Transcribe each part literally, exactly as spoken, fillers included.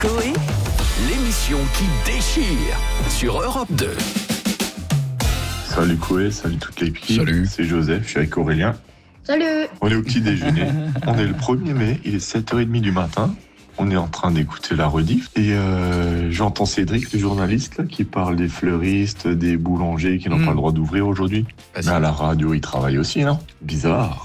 Coé, l'émission qui déchire sur Europe deux. Salut Coé, salut toute l'équipe. Salut. C'est Joseph, je suis avec Aurélien. Salut. On est au petit déjeuner. On est le premier mai, il est sept heures trente du matin. On est en train d'écouter la rediff. Et euh, j'entends Cédric, le journaliste, là, qui parle des fleuristes, des boulangers qui n'ont mmh. pas le droit d'ouvrir aujourd'hui. Vas-y. Mais à la radio, ils travaillent aussi, non? Bizarre.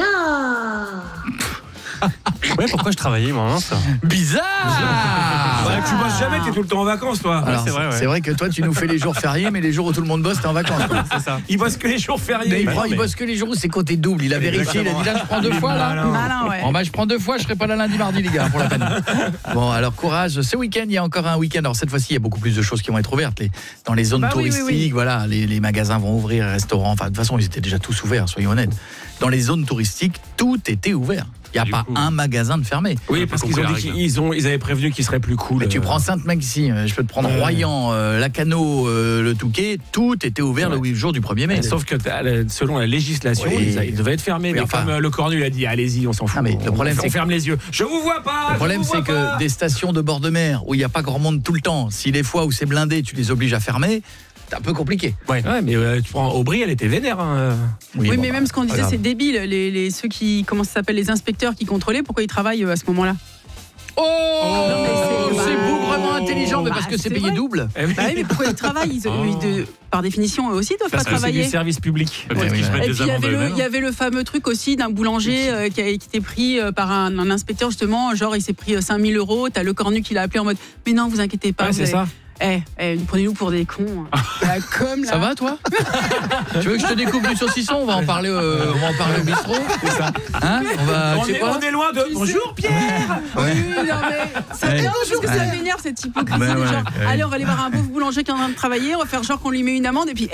Bizarre. Ouais, pourquoi je travaillais, moi, hein, ça Bizarre. Ouais, tu bosses jamais, t'es tout le temps en vacances, toi. Alors, c'est vrai, ouais. c'est vrai que toi, tu nous fais les jours fériés, mais les jours où tout le monde bosse, t'es en vacances. Quoi. C'est ça. Il bosse que les jours fériés. Mais il, Bah prend, non, il mais- bosse que les jours où c'est côté double. Il a vérifié, il a dit là, je prends deux Il est fois là. malin. Malin, ouais. Bon, bah, je prends deux fois, je serai pas là lundi, mardi, les gars, pour la peine. Bon, alors courage. Ce week-end, il y a encore un week-end. Alors cette fois-ci, il y a beaucoup plus de choses qui vont être ouvertes. Les, dans les zones Bah oui, oui, touristiques, oui. voilà, les, les magasins vont ouvrir, les restaurants. Enfin, de toute façon, ils étaient déjà tous ouverts, soyons honnêtes. Dans les zones touristiques, tout était ouvert. Il n'y a Du pas coup. un magasin de fermé. Oui, parce qu'ils ont dit qu'ils ont, ils avaient prévenu qu'ils seraient plus cool. Mais tu euh, prends Sainte-Maxime, je peux te prendre Ouais. Royan, euh, Lacanau, euh, le Touquet, tout était ouvert Ouais. le huit jours du premier mai. mais Sauf que t'as- le- selon la législation, Oui. ils, a- ils devaient être fermés. Oui, mais enfin- comme euh, le Cornu il a dit, allez-y, on s'en fout. Ah, mais le on, problème, on c'est que- ferme les yeux. Je vous vois pas. Le problème, je vous c'est vois pas. que des stations de bord de mer où il n'y a pas grand monde tout le temps, si les fois où c'est blindé, tu les obliges à fermer, c'est un peu compliqué. Ouais, ouais, mais euh, tu prends Aubry, elle était vénère. Hein. Oui, bon, mais bah, même ce qu'on pas disait, grave. c'est débile. Les, les, ceux qui, comment ça s'appelle, les inspecteurs qui contrôlaient, pourquoi ils travaillent euh, à ce moment-là? Oh, Non, mais c'est- c'est bah, bougrement intelligent, mais bah, parce que c'est c'est payé vrai. double. Eh oui. Bah oui, mais pourquoi ils travaillent ils, Oh. ils de, par définition, eux aussi, doivent Parce pas que c'est du travailler. service public. Peut-être Ouais, qu'ils ouais. se mettent Et des puis il y, amendes avait le, eux-mêmes. il y avait le fameux truc aussi d'un boulanger euh, qui, a, qui était pris euh, par un, un inspecteur, justement, genre il s'est pris euh, cinq mille euros, t'as le Cornu qui l'a appelé en mode « Mais non, vous inquiétez pas, Ouais, vous c'est allez- ça. Eh, eh, prenez-nous pour des cons. hein. La com, là. Ça va, toi? Tu veux que je te découpe du saucisson? On va en parler, euh, on va en parler au bistrot. C'est ça. Hein? On va. On tu sais est, quoi? on est loin de. Bonjour Pierre. Oui, non, mais ça Ouais. m'énerve parce que ça m'énerve cette hypocrisie. Ben de ouais, genre, ouais. allez, on va aller voir un pauvre boulanger qui est en train de travailler, on va faire genre qu'on lui met une amende et puis